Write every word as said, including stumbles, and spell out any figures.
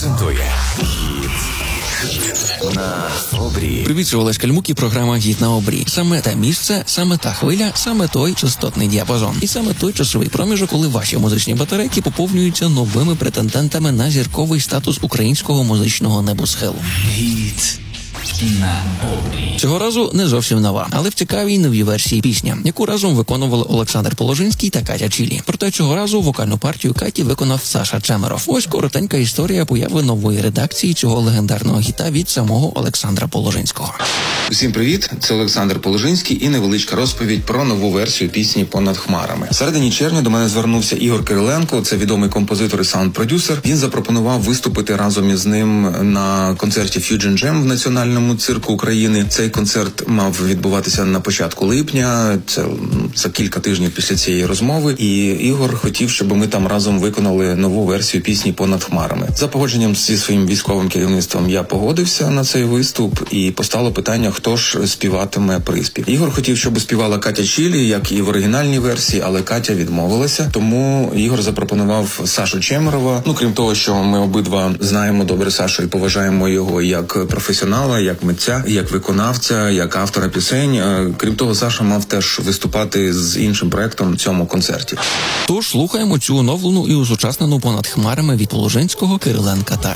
презентує «Гід на обрії». Привіт, це Олесь Кальмук і програма «Гід на обрії». Саме те місце, саме та хвиля, саме той частотний діапазон. І саме той часовий проміжок, коли ваші музичні батарейки поповнюються новими претендентами на зірковий статус українського музичного небосхилу. «Гід на обрії». Цього разу не зовсім нова, але в цікавій новій версії пісня, яку разом виконували Олександр Положинський та Катя Чілі. Проте цього разу вокальну партію Каті виконав Саша Чемеров. Ось коротенька історія появи нової редакції цього легендарного гіта від самого Олександра Положинського. Усім привіт, це Олександр Положинський і невеличка розповідь про нову версію пісні «Понад хмарами». В середині червня до мене звернувся Ігор Кириленко, це відомий композитор і саунд-продюсер. Він запропонував виступити разом із ним на концерті Fusion Jam в Національному цирку України. Цей концерт мав відбуватися на початку липня, це за кілька тижнів після цієї розмови, і Ігор хотів, щоб ми там разом виконали нову версію пісні «Понад хмарами». За погодженням зі своїм військовим керівництвом я погодився на цей виступ, і постало питання, хто ж співатиме приспів. Ігор хотів, щоб співала Катя Чілі, як і в оригінальній версії, але Катя відмовилася, тому Ігор запропонував Сашу Чемерова. Ну, крім того, що ми обидва знаємо добре Сашу і поважаємо його як професіонала, як митця, як виконавця, як автора пісень. Крім того, Саша мав теж виступати з іншим проектом в цьому концерті. Тож слухаємо цю оновлену і усучаснену «Понад хмарами» від Положинського, Кириленка та